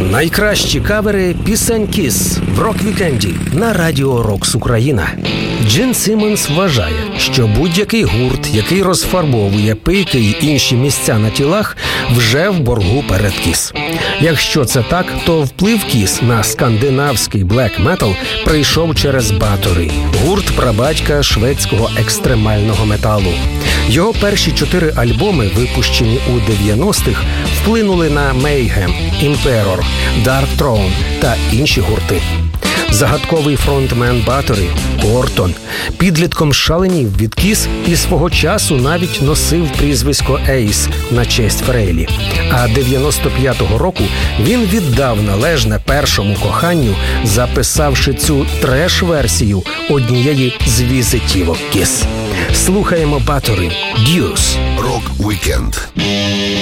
Найкращі кавери пісень Kiss в рок-вікенді на Радіо Рокс Україна. Джин Симмонс вважає, що будь-який гурт, який розфарбовує пики й інші місця на тілах, вже в боргу перед Kiss. Якщо це так, то вплив Kiss на скандинавський блек-метал прийшов через Bathory, гурт прабатька шведського екстремального металу. Його перші 4 альбоми, випущені у 90-х, вплинули на Mayhem, Emperor, Dark Throne та інші гурти. Загадковий фронтмен Bathory, Ортон, підлітком шаленів від Kiss і свого часу навіть носив прізвисько Ейс на честь Фрейлі. А 95-го року він віддав належне першому коханню, записавши цю треш-версію однієї з візитівок Kiss. Слухаємо Bathory, Deuce. Рок-вікенд.